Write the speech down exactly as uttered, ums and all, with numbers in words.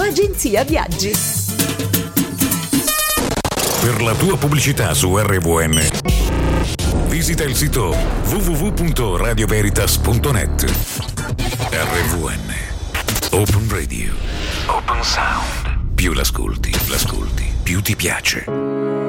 Agenzia Viaggi. Per la tua pubblicità su R V N visita il sito w w w punto radio veritas punto net. R V N Open Radio. Open Sound. Più l'ascolti, l'ascolti, più ti piace.